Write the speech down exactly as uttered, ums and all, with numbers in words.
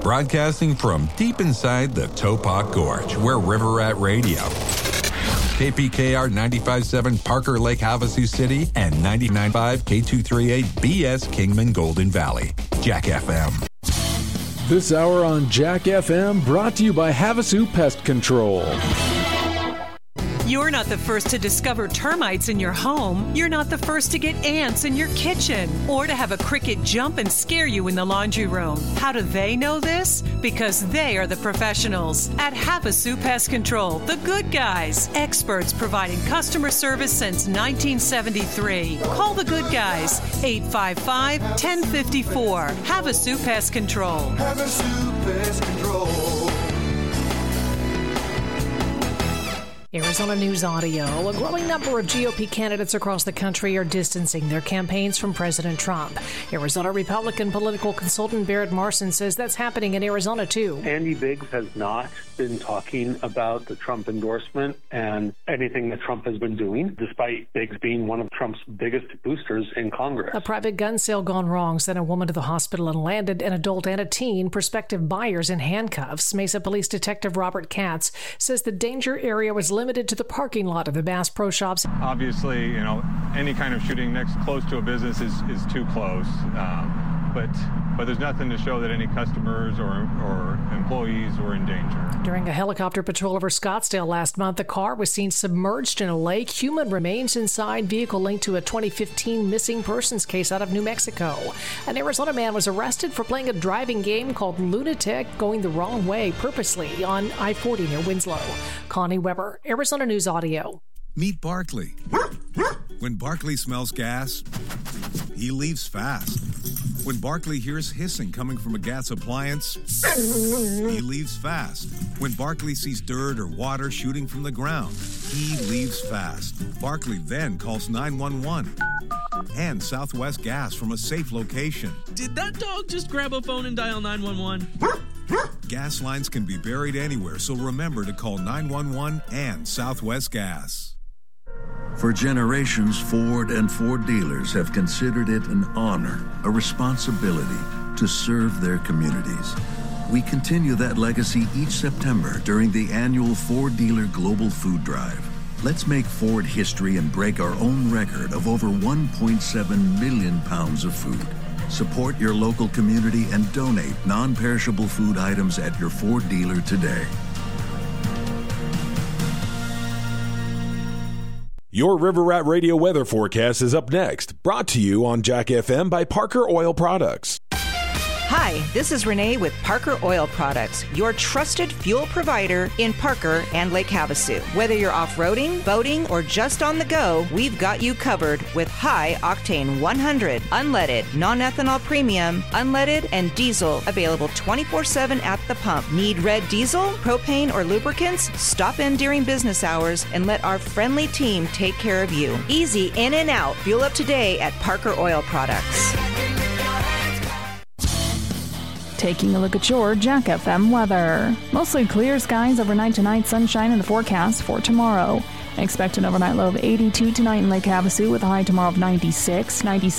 Broadcasting from deep inside the Topop Gorge, where River Rat Radio, K P K R ninety-five point seven Parker Lake Havasu City, and ninety-nine point five K two thirty-eight B S Kingman Golden Valley. Jack F M. This hour on Jack F M brought to you by Havasu Pest Control. You're not the first to discover termites in your home. You're not the first to get ants in your kitchen or to have a cricket jump and scare you in the laundry room. How do they know this? Because they are the professionals at Havasu Pest Control, the good guys, experts providing customer service since nineteen seventy-three. Call the good guys, eight five five, one zero five four. Havasu Pest Control. Havasu Pest Control. Arizona News Audio. A growing number of G O P candidates across the country are distancing their campaigns from President Trump. Arizona Republican political consultant Barrett Marson says that's happening in Arizona, too. Andy Biggs has not been talking about the Trump endorsement and anything that Trump has been doing, despite Biggs being one of Trump's biggest boosters in Congress. A private gun sale gone wrong sent a woman to the hospital and landed an adult and a teen, prospective buyers, in handcuffs. Mesa Police Detective Robert Katz says the danger area was limited to the parking lot of the Bass Pro Shops. Obviously, you know, any kind of shooting next close to a business is, is too close. Um, but but there's nothing to show that any customers or, or employees were in danger. During a helicopter patrol over Scottsdale last month, the car was seen submerged in a lake. Human remains inside. Vehicle linked to a twenty fifteen missing persons case out of New Mexico. An Arizona man was arrested for playing a driving game called Lunatic, going the wrong way purposely on I forty near Winslow. Connie Weber, Arizona News Audio. Meet Barkley. When Barkley smells gas, he leaves fast. When Barkley hears hissing coming from a gas appliance, he leaves fast. When Barkley sees dirt or water shooting from the ground, he leaves fast. Barkley then calls nine one one and Southwest Gas from a safe location. Did that dog just grab a phone and dial nine one one? Gas lines can be buried anywhere, so remember to call nine one one and Southwest Gas. For generations, Ford and Ford dealers have considered it an honor, a responsibility to serve their communities. We continue that legacy each September during the annual Ford Dealer Global Food Drive. Let's make Ford history and break our own record of over one point seven million pounds of food. Support your local community and donate non-perishable food items at your Ford dealer today. Your River Rat Radio weather forecast is up next, brought to you on Jack F M by Parker Oil Products. Hi, this is Renee with Parker Oil Products, your trusted fuel provider in Parker and Lake Havasu. Whether you're off-roading, boating, or just on the go, we've got you covered with high-octane one hundred, unleaded, non-ethanol premium, unleaded, and diesel available twenty-four seven at the pump. Need red diesel, propane, or lubricants? Stop in during business hours and let our friendly team take care of you. Easy in and out. Fuel up today at Parker Oil Products. Taking a look at your Jack F M weather. Mostly clear skies overnight tonight, sunshine in the forecast for tomorrow. Expect an overnight low of eighty-two tonight in Lake Havasu with a high tomorrow of ninety-six, ninety-seven